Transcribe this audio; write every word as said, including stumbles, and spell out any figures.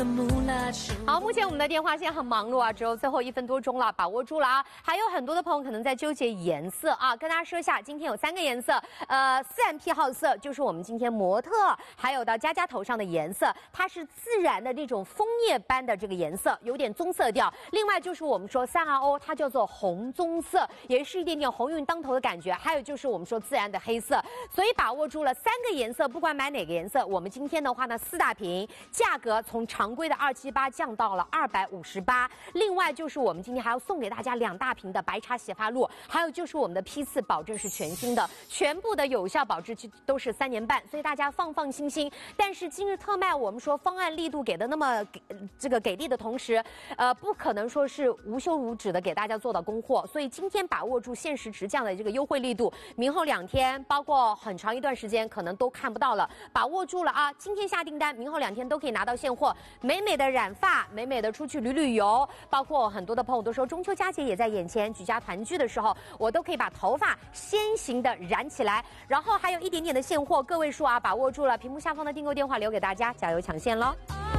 好，目前我们的电话线很忙碌啊，只有最后一分多钟了，把握住了啊！还有很多的朋友可能在纠结颜色啊，跟大家说一下，今天有三个颜色，呃，私人癖好色就是我们今天模特还有到佳佳头上的颜色，它是自然的这种枫叶般的这个颜色，有点棕色调。另外就是我们说三 R O， 它叫做红棕色，也是一点点鸿运当头的感觉。还有就是我们说自然的黑色，所以把握住了三个颜色，不管买哪个颜色，我们今天的话呢，四大瓶价格从常规的二七八降到了二百五十八。另外就是我们今天还要送给大家两大瓶的白茶洗发露，还有就是我们的批次保证是全新的，全部的有效保质期都是三年半，所以大家放放心心。但是今日特卖，我们说方案力度给的那么给这个给力的同时，呃，不可能说是无休无止的给大家做到供货，所以今天把握住限时直降的这个优惠力度，明后两天包括很长一段时间可能都看不到了，把握住了啊！今天下订单，明后两天都可以拿到现货，美美的染发，美美的出去旅旅游，包括很多的朋友都说中秋佳节也在眼前，举家团聚的时候，我都可以把头发先行的染起来，然后还有一点点的现货，个位数啊，把握住了，屏幕下方的订购电话留给大家，加油抢线喽！